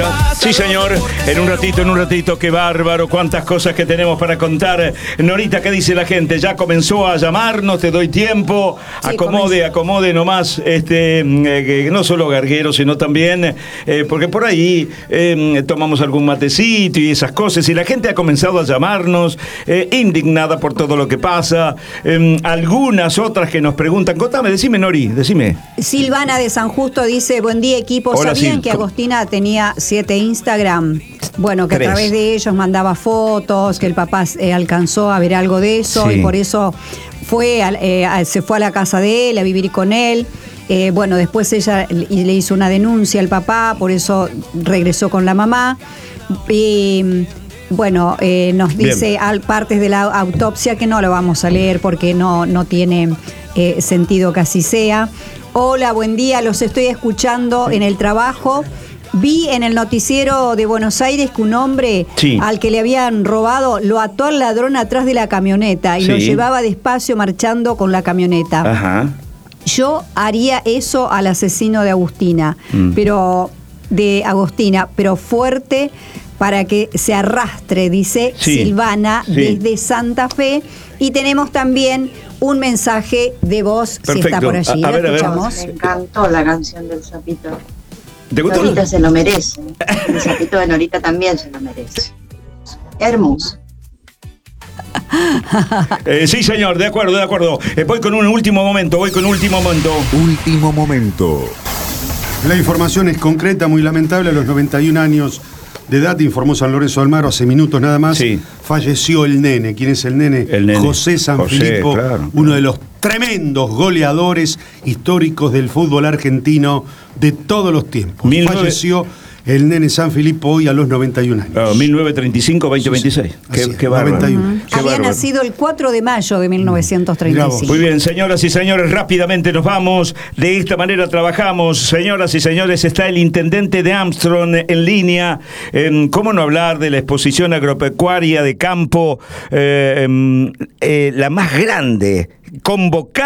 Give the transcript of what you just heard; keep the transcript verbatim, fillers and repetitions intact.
Sí, señor, en un ratito, en un ratito, qué bárbaro, cuántas cosas que tenemos para contar. Norita, ¿qué dice la gente? Ya comenzó a llamarnos, te doy tiempo, sí, acomode, comenzó. acomode nomás, este, eh, no solo garguero, sino también, eh, porque por ahí eh, tomamos algún matecito y esas cosas, y la gente ha comenzado a llamarnos, eh, indignada por todo lo que pasa, eh, algunas otras que nos preguntan, contame, decime, Nori, decime. Silvana de San Justo dice, buen día, equipo, Hola, ¿sabían Sil. que Agostina tenía siete Instagram? Bueno, que Tres. a través de ellos mandaba fotos, que el papá eh, alcanzó a ver algo de eso, Sí. y por eso fue eh, se fue a la casa de él a vivir con él. Eh, bueno, después ella le hizo una denuncia al papá, por eso regresó con la mamá. Y bueno, eh, nos dice al, partes de la autopsia que no lo vamos a leer porque no, no tiene eh, sentido que así sea. Hola, buen día, los estoy escuchando en el trabajo. Vi en el noticiero de Buenos Aires que un hombre sí. al que le habían robado lo ató al ladrón atrás de la camioneta y sí. lo llevaba despacio marchando con la camioneta. Ajá. Yo haría eso al asesino de Agustina, mm. pero de Agostina, pero fuerte para que se arrastre, dice sí. Silvana sí. desde Santa Fe. Y tenemos también un mensaje de voz, Perfecto. si está por allí. A, a ver, escuchamos. A ver. Me encantó la canción del Sapito. ¿Te gustó? Norita se lo merece. El Sapito de Norita también se lo merece. Hermoso. Eh, sí, señor, de acuerdo, de acuerdo. Eh, voy con un último momento, voy con un último momento. Último momento. La información es concreta, muy lamentable. A los noventa y un años de edad, informó San Lorenzo de Almagro hace minutos nada más, sí. falleció el nene. ¿Quién es el nene? El nene. José Sanfilippo, José, claro. uno de los tremendos goleadores históricos del fútbol argentino de todos los tiempos. Mil Falleció nueve... el nene Sanfilippo hoy a los noventa y un años. Oh, mil novecientos treinta y cinco a veinte veintiséis. Qué, qué bárbaro. noventa y uno. Uh-huh. Qué Había bárbaro. nacido el cuatro de mayo de mil novecientos treinta y cinco. Muy bien, señoras y señores, rápidamente nos vamos. De esta manera trabajamos. Señoras y señores, está el intendente de Armstrong en línea. Eh, ¿Cómo no hablar de la exposición agropecuaria de campo, eh, eh, la más grande, convocada?